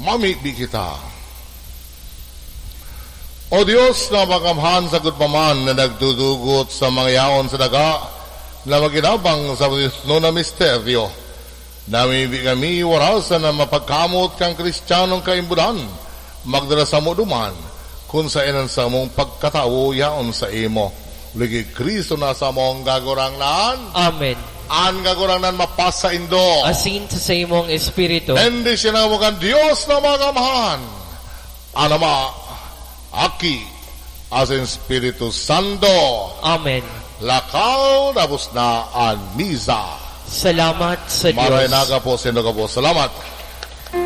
mamibi kita. O Diyos na makamhan sa gudpaman na nagdudugot sa mga yaon sa daga na maginabang sa no na misteryo. Namibi kami warasan na mapagkamot kang Kristiyanong kaimbudan, magdala sa mo duman, kung sa inan sa mong pagkatao yaon sa imo. Ligi Kristo na sa mong gagurangnan. Amen. An gagurangnan mapasa indo. Asin sa imong espiritu. Hindi sinamukan Diyos na makamhan. Anama, Aki, asin Espiritu Santo. Amen. Lakaw, tapos na an misa. Salamat sa Diyos. Maray naga po, sino ka po. Salamat.